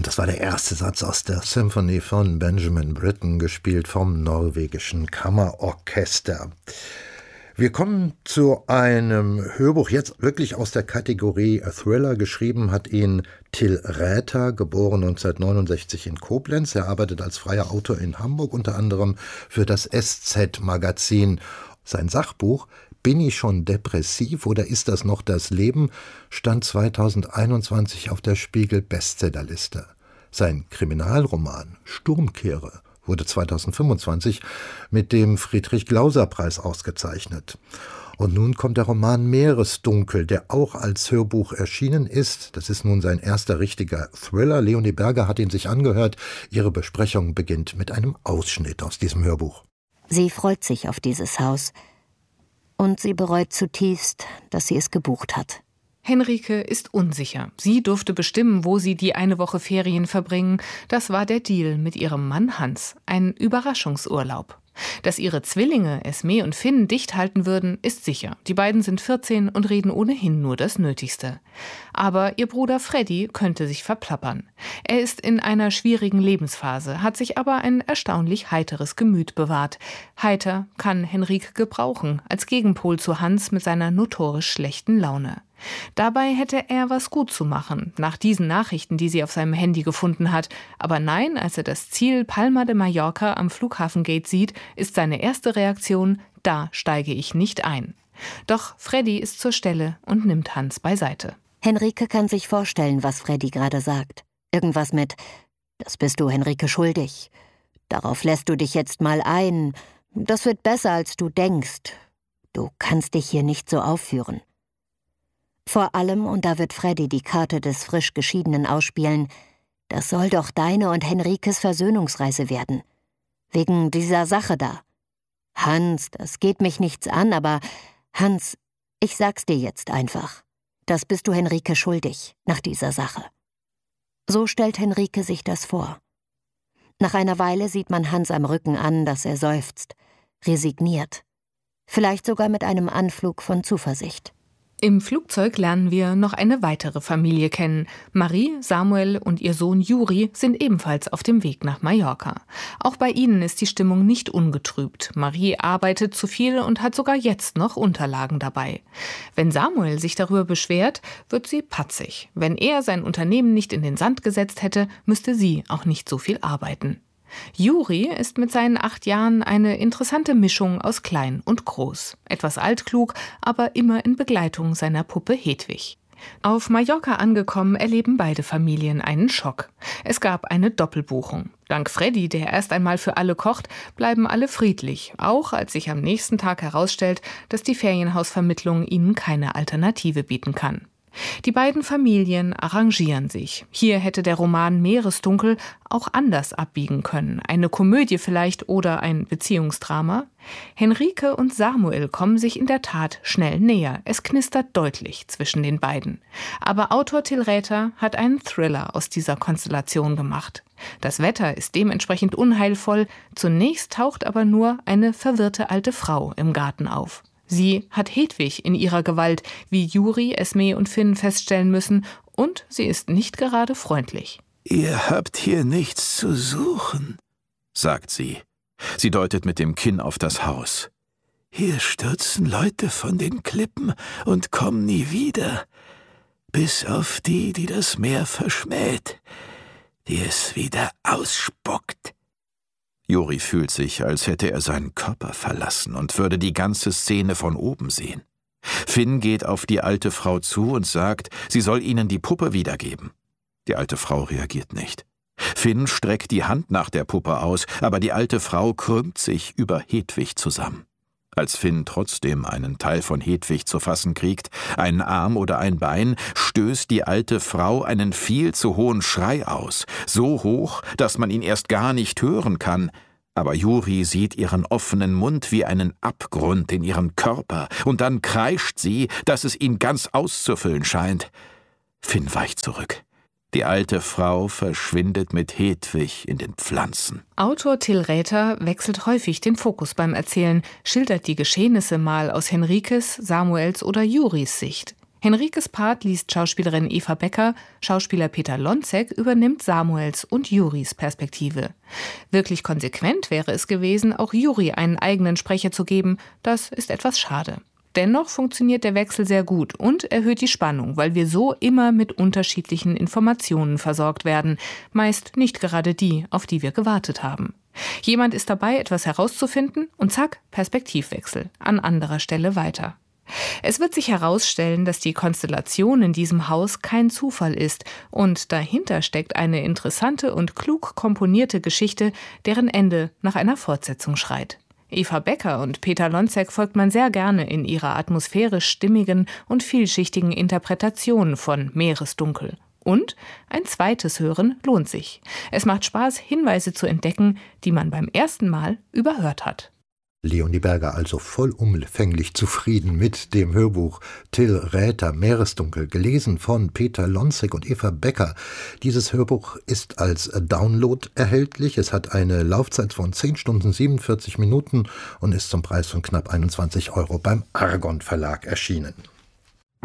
Das war der erste Satz aus der Symphonie von Benjamin Britten, gespielt vom norwegischen Kammerorchester. Wir kommen zu einem Hörbuch, jetzt wirklich aus der Kategorie Thriller. Geschrieben hat ihn Till Räther, geboren 1969 in Koblenz. Er arbeitet als freier Autor in Hamburg, unter anderem für das SZ-Magazin. Sein Sachbuch »Bin ich schon depressiv oder ist das noch das Leben?« stand 2021 auf der Spiegel-Bestsellerliste. Sein Kriminalroman »Sturmkehre« wurde 2025 mit dem Friedrich-Glauser-Preis ausgezeichnet. Und nun kommt der Roman »Meeresdunkel«, der auch als Hörbuch erschienen ist. Das ist nun sein erster richtiger Thriller. Leonie Berger hat ihn sich angehört. Ihre Besprechung beginnt mit einem Ausschnitt aus diesem Hörbuch. Sie freut sich auf dieses Haus. Und sie bereut zutiefst, dass sie es gebucht hat. Henrike ist unsicher. Sie durfte bestimmen, wo sie die eine Woche Ferien verbringen. Das war der Deal mit ihrem Mann Hans. Ein Überraschungsurlaub. Dass ihre Zwillinge Esme und Finn dicht halten würden, ist sicher. Die beiden sind 14 und reden ohnehin nur das Nötigste. Aber ihr Bruder Freddy könnte sich verplappern. Er ist in einer schwierigen Lebensphase, hat sich aber ein erstaunlich heiteres Gemüt bewahrt. Heiter kann Henrike gebrauchen, als Gegenpol zu Hans mit seiner notorisch schlechten Laune. Dabei hätte er was gut zu machen, nach diesen Nachrichten, die sie auf seinem Handy gefunden hat. Aber nein, als er das Ziel Palma de Mallorca am Flughafengate sieht, ist seine erste Reaktion: Da steige ich nicht ein. Doch Freddy ist zur Stelle und nimmt Hans beiseite. Henrike kann sich vorstellen, was Freddy gerade sagt. Irgendwas mit: Das bist du Henrike schuldig. Darauf lässt du dich jetzt mal ein. Das wird besser, als du denkst. Du kannst dich hier nicht so aufführen. Vor allem, und da wird Freddy die Karte des frisch Geschiedenen ausspielen, das soll doch deine und Henrikes Versöhnungsreise werden. Wegen dieser Sache da. Hans, das geht mich nichts an, aber Hans, ich sag's dir jetzt einfach. Das bist du Henrike schuldig, nach dieser Sache. So stellt Henrike sich das vor. Nach einer Weile sieht man Hans am Rücken an, dass er seufzt, resigniert. Vielleicht sogar mit einem Anflug von Zuversicht. Im Flugzeug lernen wir noch eine weitere Familie kennen. Marie, Samuel und ihr Sohn Juri sind ebenfalls auf dem Weg nach Mallorca. Auch bei ihnen ist die Stimmung nicht ungetrübt. Marie arbeitet zu viel und hat sogar jetzt noch Unterlagen dabei. Wenn Samuel sich darüber beschwert, wird sie patzig. Wenn er sein Unternehmen nicht in den Sand gesetzt hätte, müsste sie auch nicht so viel arbeiten. Juri ist mit seinen 8 Jahren eine interessante Mischung aus klein und groß. Etwas altklug, aber immer in Begleitung seiner Puppe Hedwig. Auf Mallorca angekommen, erleben beide Familien einen Schock. Es gab eine Doppelbuchung. Dank Freddy, der erst einmal für alle kocht, bleiben alle friedlich. Auch als sich am nächsten Tag herausstellt, dass die Ferienhausvermittlung ihnen keine Alternative bieten kann. Die beiden Familien arrangieren sich. Hier hätte der Roman Meeresdunkel auch anders abbiegen können. Eine Komödie vielleicht oder ein Beziehungsdrama. Henrike und Samuel kommen sich in der Tat schnell näher. Es knistert deutlich zwischen den beiden. Aber Autor Till Räther hat einen Thriller aus dieser Konstellation gemacht. Das Wetter ist dementsprechend unheilvoll. Zunächst taucht aber nur eine verwirrte alte Frau im Garten auf. Sie hat Hedwig in ihrer Gewalt, wie Juri, Esme und Finn feststellen müssen, und sie ist nicht gerade freundlich. »Ihr habt hier nichts zu suchen«, sagt sie. Sie deutet mit dem Kinn auf das Haus. »Hier stürzen Leute von den Klippen und kommen nie wieder, bis auf die, die das Meer verschmäht, die es wieder ausspuckt.« Juri fühlt sich, als hätte er seinen Körper verlassen und würde die ganze Szene von oben sehen. Finn geht auf die alte Frau zu und sagt, sie soll ihnen die Puppe wiedergeben. Die alte Frau reagiert nicht. Finn streckt die Hand nach der Puppe aus, aber die alte Frau krümmt sich über Hedwig zusammen. Als Finn trotzdem einen Teil von Hedwig zu fassen kriegt, einen Arm oder ein Bein, stößt die alte Frau einen viel zu hohen Schrei aus, so hoch, dass man ihn erst gar nicht hören kann. Aber Juri sieht ihren offenen Mund wie einen Abgrund in ihren Körper, und dann kreischt sie, dass es ihn ganz auszufüllen scheint. Finn weicht zurück. Die alte Frau verschwindet mit Hedwig in den Pflanzen. Autor Till Räther wechselt häufig den Fokus beim Erzählen, schildert die Geschehnisse mal aus Henrikes, Samuels oder Juris Sicht. Henrikes Part liest Schauspielerin Eva Becker, Schauspieler Peter Lonzek übernimmt Samuels und Juris Perspektive. Wirklich konsequent wäre es gewesen, auch Juri einen eigenen Sprecher zu geben. Das ist etwas schade. Dennoch funktioniert der Wechsel sehr gut und erhöht die Spannung, weil wir so immer mit unterschiedlichen Informationen versorgt werden, meist nicht gerade die, auf die wir gewartet haben. Jemand ist dabei, etwas herauszufinden und zack, Perspektivwechsel, an anderer Stelle weiter. Es wird sich herausstellen, dass die Konstellation in diesem Haus kein Zufall ist und dahinter steckt eine interessante und klug komponierte Geschichte, deren Ende nach einer Fortsetzung schreit. Eva Becker und Peter Lonzek folgt man sehr gerne in ihrer atmosphärisch stimmigen und vielschichtigen Interpretation von Meeresdunkel. Und ein zweites Hören lohnt sich. Es macht Spaß, Hinweise zu entdecken, die man beim ersten Mal überhört hat. Leonie Berger also vollumfänglich zufrieden mit dem Hörbuch Till Räther Meeresdunkel, gelesen von Peter Lonzek und Eva Becker. Dieses Hörbuch ist als Download erhältlich. Es hat eine Laufzeit von 10 Stunden 47 Minuten und ist zum Preis von knapp 21 € beim Argon Verlag erschienen.